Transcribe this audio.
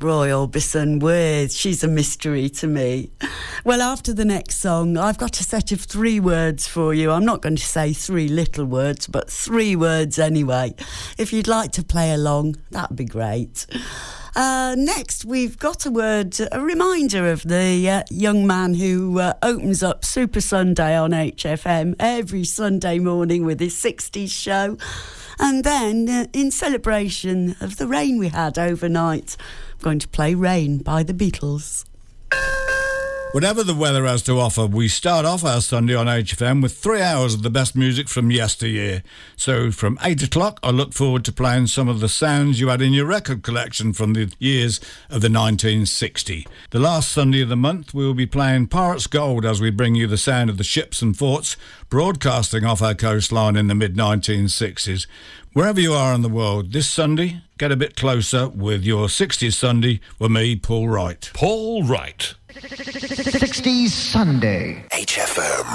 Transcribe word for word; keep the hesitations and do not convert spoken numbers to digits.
Roy Orbison with She's a Mystery to Me. Well, after the next song, I've got a set of three words for you. I'm not going to say three little words, but three words anyway. If you'd like to play along, that'd be great. Uh, next, we've got a word, a reminder of the uh, young man who uh, opens up Super Sunday on H F M every Sunday morning with his sixties show. And then, uh, in celebration of the rain we had overnight, I'm going to play Rain by the Beatles. Whatever the weather has to offer, we start off our Sunday on H F M with three hours of the best music from yesteryear. So from eight o'clock, I look forward to playing some of the sounds you had in your record collection from the years of the nineteen sixty. The last Sunday of the month, we will be playing Pirates Gold as we bring you the sound of the ships and forts broadcasting off our coastline in the mid nineteen sixties. Wherever you are in the world, this Sunday, get a bit closer with your sixties Sunday with me, Paul Wright. Paul Wright. sixties Sunday. H F M.